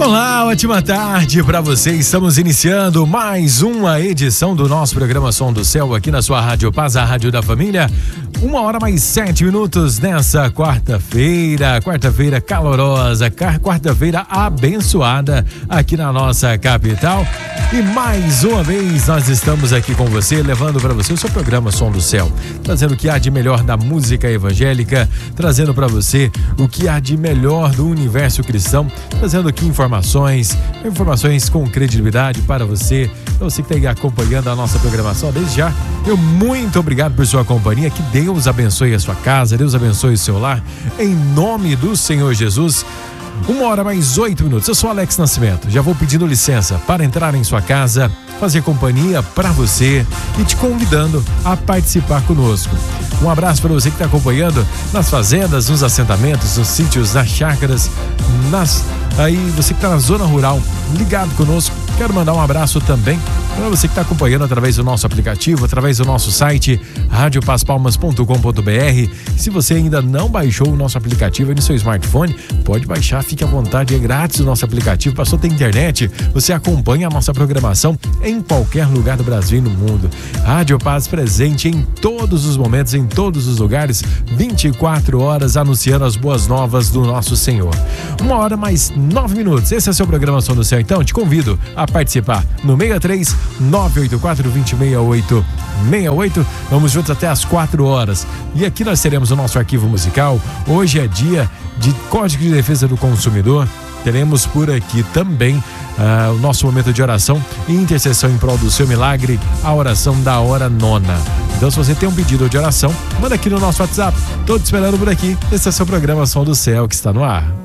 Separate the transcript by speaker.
Speaker 1: Olá, ótima tarde para você. Estamos iniciando mais uma edição do nosso programa Som do Céu aqui na sua Rádio Paz, a Rádio da Família. 1h mais 7 minutos nessa quarta-feira calorosa, quarta-feira abençoada aqui na nossa capital. E mais uma vez nós estamos aqui com você, levando para você o seu programa Som do Céu, trazendo o que há de melhor da música evangélica, trazendo para você o que há de melhor do universo cristão, trazendo aqui informações com credibilidade para você. Então, você que está aí acompanhando a nossa programação desde já, eu muito obrigado por sua companhia. Que Deus abençoe a sua casa, Deus abençoe o seu lar, em nome do Senhor Jesus. 1h mais 8 minutos. Eu sou Alex Nascimento. Já vou pedindo licença para entrar em sua casa, fazer companhia para você e te convidando a participar conosco. Um abraço para você que está acompanhando nas fazendas, nos assentamentos, nos sítios, nas chácaras, aí você que está na zona rural, ligado conosco. Quero mandar um abraço também para você que está acompanhando através do nosso aplicativo, através do nosso site radiopaspalmas.com.br. Se você ainda não baixou o nosso aplicativo aí no seu smartphone, pode baixar, fique à vontade, é grátis o nosso aplicativo. Passou a ter internet, você acompanha a nossa programação em qualquer lugar do Brasil e no mundo. Rádio Paz presente em todos os momentos, em todos os lugares, 24 horas anunciando as boas novas do nosso Senhor. 1h mais 9 minutos. Esse é o seu programa Som do Céu. Então, te convido a participar no 63 984 2068 68. Vamos juntos até as 4 horas. E aqui nós teremos o nosso arquivo musical. Hoje é dia de Código de Defesa do Consumidor. Teremos por aqui também o nosso momento de oração e intercessão em prol do seu milagre, a oração da hora nona. Então, se você tem um pedido de oração, manda aqui no nosso WhatsApp. Tô te esperando por aqui. Esse é o seu programa Som do Céu, que está no ar.